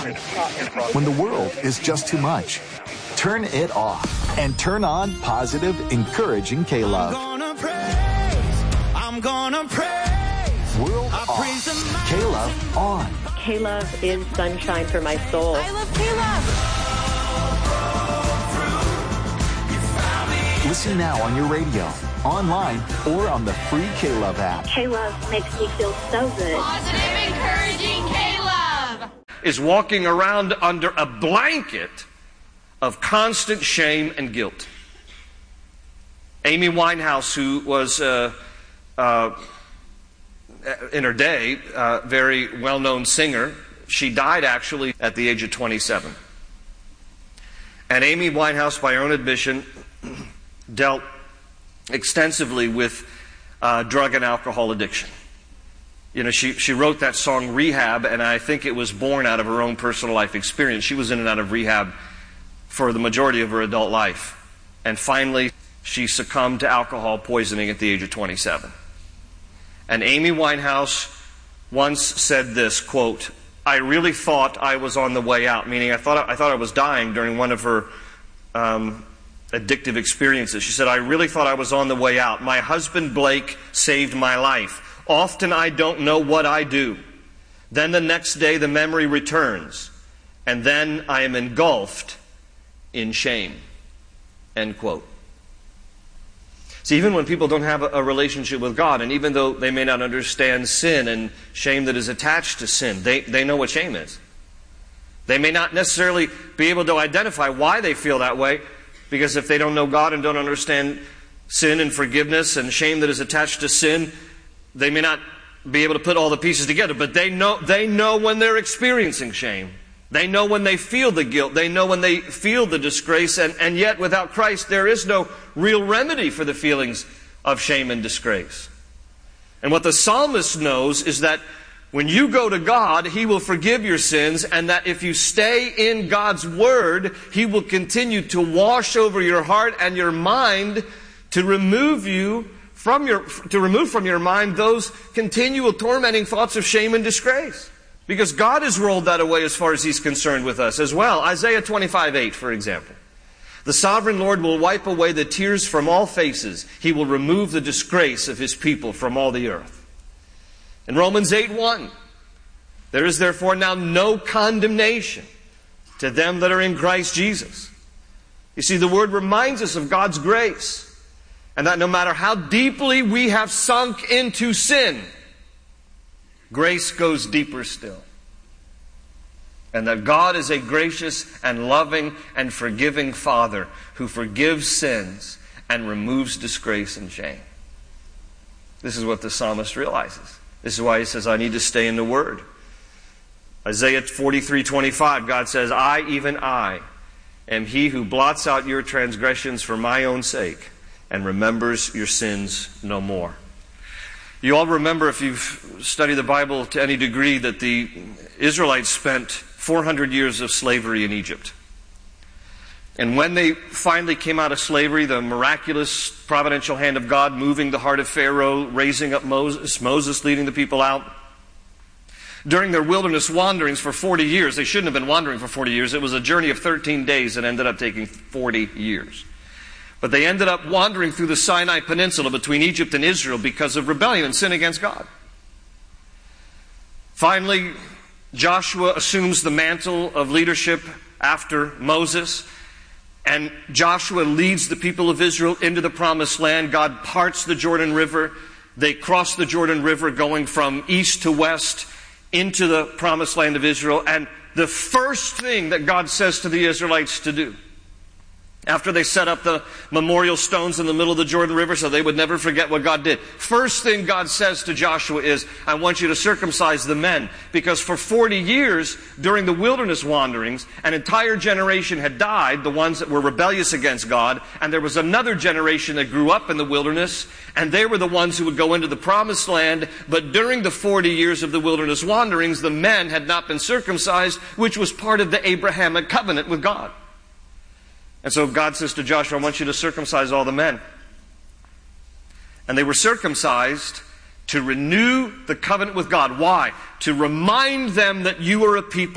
When the world is just too much, turn it off and turn on positive, encouraging K-Love. I'm gonna praise. World off. K-Love on. K-Love is sunshine for my soul. I love K-Love. Listen now on your radio, online, or on the free K-Love app. K-Love makes me feel so good. Positive, encouraging K-Love. Is walking around under a blanket of constant shame and guilt. Amy Winehouse, who was in her day a very well-known singer, she died actually at the age of 27. And Amy Winehouse, by her own admission, dealt extensively with drug and alcohol addiction. You know, she wrote that song Rehab, and I think it was born out of her own personal life experience. She was in and out of rehab for the majority of her adult life. And finally, she succumbed to alcohol poisoning at the age of 27. And Amy Winehouse once said this, quote, "I really thought I was on the way out," meaning I thought I was dying during one of her addictive experiences. She said, "I really thought I was on the way out. My husband Blake saved my life. Often I don't know what I do. Then the next day the memory returns, and then I am engulfed in shame." End quote. See, even when people don't have a relationship with God, and even though they may not understand sin and shame that is attached to sin, they know what shame is. They may not necessarily be able to identify why they feel that way, because if they don't know God and don't understand sin and forgiveness and shame that is attached to sin, they may not be able to put all the pieces together. But they know when they're experiencing shame. They know when they feel the guilt. They know when they feel the disgrace. And yet, without Christ, there is no real remedy for the feelings of shame and disgrace. And what the psalmist knows is that when you go to God, He will forgive your sins, and that if you stay in God's Word, He will continue to wash over your heart and your mind to remove from your mind those continual tormenting thoughts of shame and disgrace. Because God has rolled that away as far as He's concerned with us as well. Isaiah 25:8, for example. "The sovereign Lord will wipe away the tears from all faces. He will remove the disgrace of His people from all the earth." In Romans 8:1, "There is therefore now no condemnation to them that are in Christ Jesus." You see, the Word reminds us of God's grace, and that no matter how deeply we have sunk into sin, grace goes deeper still. And that God is a gracious and loving and forgiving Father who forgives sins and removes disgrace and shame. This is what the psalmist realizes. This is why he says, I need to stay in the Word. Isaiah 43:25, God says, "I, even I, am He who blots out your transgressions for my own sake and remembers your sins no more." You all remember, if you've studied the Bible to any degree, that the Israelites spent 400 years of slavery in Egypt. And when they finally came out of slavery, the miraculous providential hand of God moving the heart of Pharaoh, raising up Moses leading the people out. During their wilderness wanderings for 40 years, they shouldn't have been wandering for 40 years. It was a journey of 13 days that ended up taking 40 years. But they ended up wandering through the Sinai Peninsula between Egypt and Israel because of rebellion and sin against God. Finally, Joshua assumes the mantle of leadership after Moses, and Joshua leads the people of Israel into the Promised Land. God parts the Jordan River. They cross the Jordan River going from east to west into the Promised Land of Israel. And the first thing that God says to the Israelites to do, after they set up the memorial stones in the middle of the Jordan River so they would never forget what God did, first thing God says to Joshua is, "I want you to circumcise the men." Because for 40 years during the wilderness wanderings, an entire generation had died, the ones that were rebellious against God, and there was another generation that grew up in the wilderness, and they were the ones who would go into the Promised Land. But during the 40 years of the wilderness wanderings, the men had not been circumcised, which was part of the Abrahamic covenant with God. And so God says to Joshua, "I want you to circumcise all the men." And they were circumcised to renew the covenant with God. Why? To remind them that you are a people